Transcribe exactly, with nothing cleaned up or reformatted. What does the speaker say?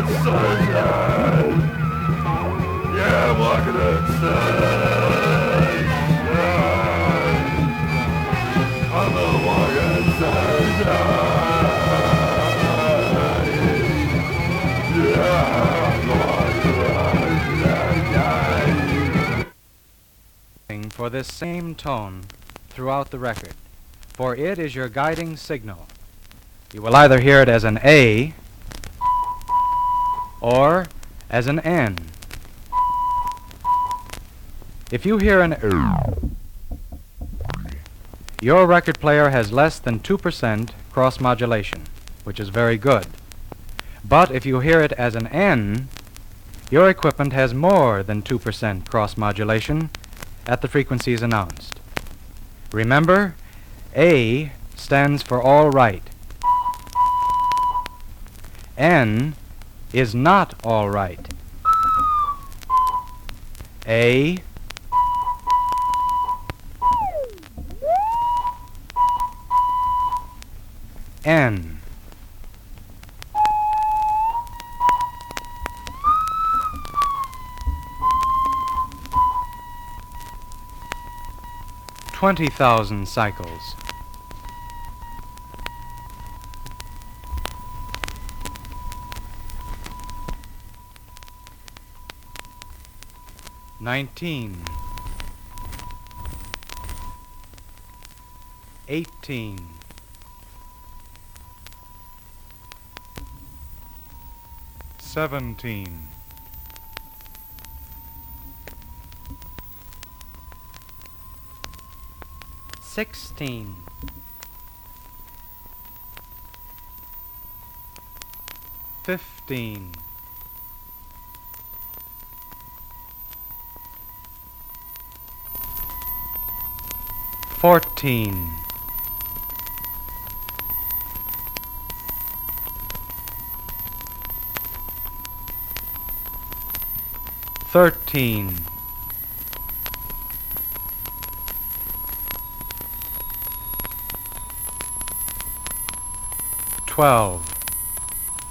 surgeon. Yeah, I'm walking on surgeon. I'm a walking surgeon. Yeah, I'm walking surgeon. For this same tone throughout the record, for it is your guiding signal. You will either hear it as an A or as an N. If you hear an R, your record player has less than two percent cross modulation, which is very good. But if you hear it as an N, your equipment has more than two percent cross modulation at the frequencies announced. Remember, A stands for all right. N is not all right. A, N. Twenty thousand cycles. Nineteen. Eighteen. Seventeen. Sixteen. Fifteen. Fourteen. Thirteen. Twelve.